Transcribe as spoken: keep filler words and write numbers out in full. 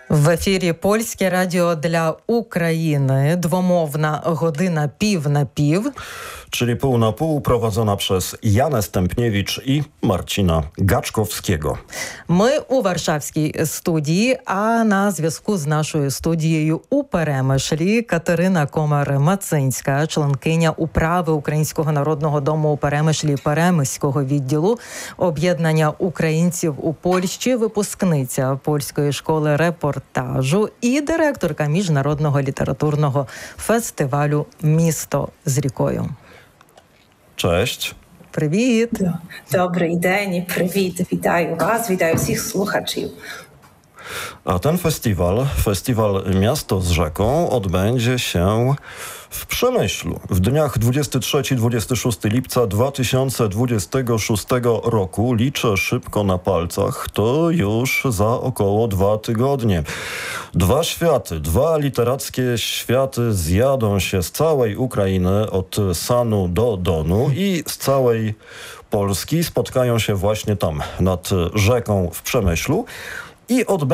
В ефірі Польське радіо для України. Двомовna godzina пів на пів. Czyli pół na pół, prowadzona przez Janę Stępniewicz i Marcina Gaczkowskiego. Ми у Варшавській студії, а на зв'язку з нашою студією у Перемишлі Катерина Комар-Мацинська, членкиня управи Українського народного дому у Перемишлі Перемиського відділу об'єднання українців у Польщі, випускниця Польської школи репортажу і директорка міжнародного літературного фестивалю «Місто з рікою». Cześć. Привіт! Добрий день, привіт, вітаю вас, вітаю всіх слухачів. A ten festiwal, festiwal Miasto z Rzeką, odbędzie się w Przemyślu w dniach dwudziestego trzeciego do dwudziestego szóstego lipca dwa tysiące dwudziestego szóstego roku. Liczę szybko na palcach, to już za około dwa tygodnie. Dwa światy, dwa literackie światy zjadą się z całej Ukrainy od Sanu do Donu i z całej Polski spotkają się właśnie tam, nad rzeką w Przemyślu i odbędą